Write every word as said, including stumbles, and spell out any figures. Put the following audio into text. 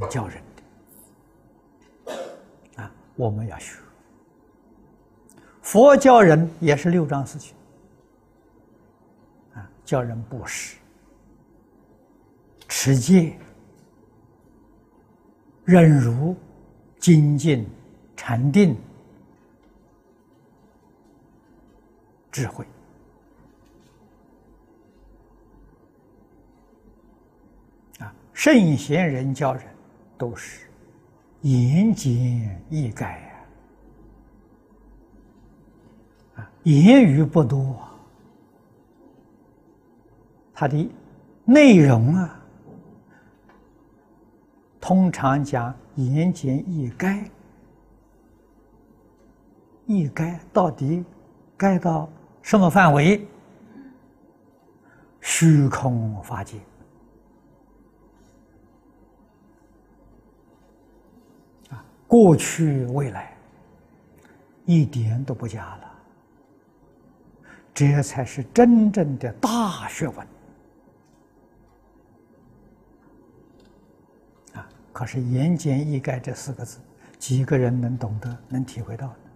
教人的啊，我们要学。佛教人也是六章四训啊，教人布施、持戒、忍辱、精进、禅定、智慧。啊，圣贤人教人都是言简意赅呀，啊，言语不多，它的内容啊，通常讲言简意赅。意赅到底赅到什么范围？虚空法界。啊，过去未来一点都不假了，这才是真正的大学问。啊，可是言简意赅这四个字，几个人能懂得、能体会到呢？